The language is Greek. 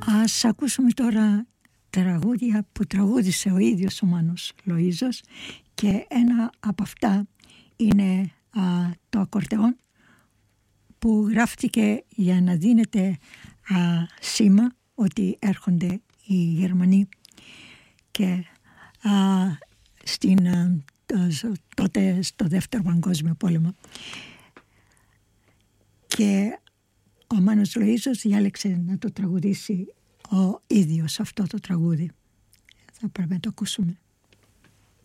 Ας ακούσουμε τώρα τραγούδια που τραγούδισε ο ίδιος ο Μάνος Λοΐζος, και ένα από αυτά είναι το ακορντεόν, που γράφτηκε για να δίνεται σήμα ότι έρχονται οι Γερμανοί, και τότε στο Δεύτερο Παγκόσμιο Πόλεμο. Και ο Μάνος Λοΐζος διάλεξε να το τραγουδήσει ο ίδιος αυτό το τραγούδι. Θα πρέπει να το ακούσουμε.